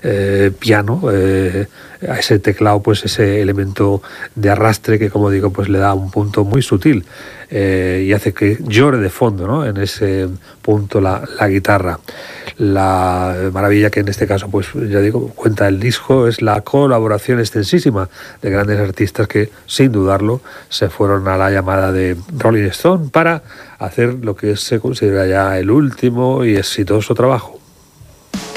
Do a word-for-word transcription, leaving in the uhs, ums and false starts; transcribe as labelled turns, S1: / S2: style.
S1: eh, piano, eh, a ese teclado, pues ese elemento de arrastre que, como digo, pues le da un punto muy sutil eh, y hace que llore de fondo, ¿no? En ese punto la, la guitarra. La maravilla que en este caso, pues ya digo, cuenta el disco es la colaboración extensísima de grandes artistas que, sin dudarlo, se fueron a la llamada de Rolling Stone para hacer lo que se considera ya el último y exitoso trabajo.